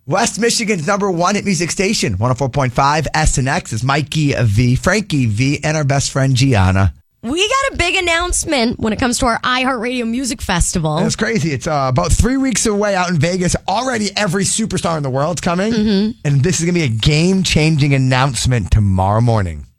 West Michigan's number one hit music station, 104.5 SNX is Mikey V, Frankie V, and our best friend Gianna. We got a big announcement when it comes to our iHeartRadio Music Festival. It's crazy. It's about 3 weeks away out in Vegas. Already every superstar in the world's coming. And this is going to be a game-changing announcement tomorrow morning.